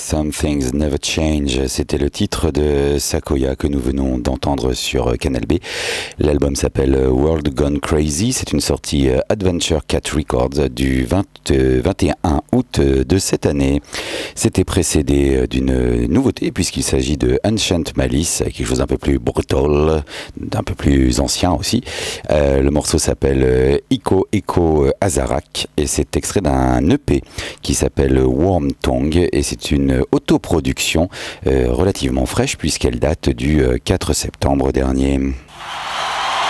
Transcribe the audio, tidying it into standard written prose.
Some Things Never Change, c'était le titre de Sakoya que nous venons d'entendre sur Canal B. L'album s'appelle World Gone Crazy, c'est une sortie Adventure Cat Records du 21 août de cette année. C'était précédé d'une nouveauté puisqu'il s'agit de Ancient Malice, quelque chose d'un peu plus brutal, d'un peu plus ancien aussi. Le morceau s'appelle Iko Eko Azarak et c'est extrait d'un EP qui s'appelle Warm Tongue et c'est une autoproduction relativement fraîche puisqu'elle date du 4 septembre dernier.